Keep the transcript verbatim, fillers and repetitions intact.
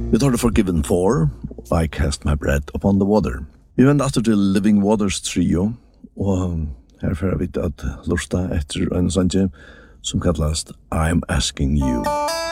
Vi tar det Forgiven For, I Cast My Bread Upon the Water. Vi vender aftur til Living Waters trio, og her får vi at lusta etter en sanje som kallast I'm Asking You.